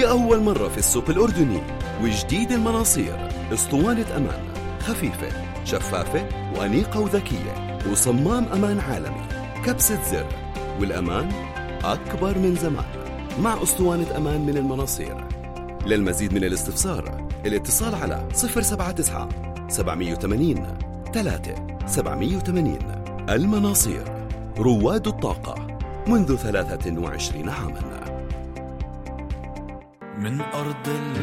لأول مرة في السوق الأردني وجديد المناصير، اسطوانة أمان خفيفة شفافة وأنيقة وذكية وصمام أمان عالمي، كبسة زر، والأمان أكبر من زمان مع اسطوانة أمان من المناصير. للمزيد من الاستفسار الاتصال على 079 780 3780. المناصير، رواد الطاقة منذ 23 عاما. من أرض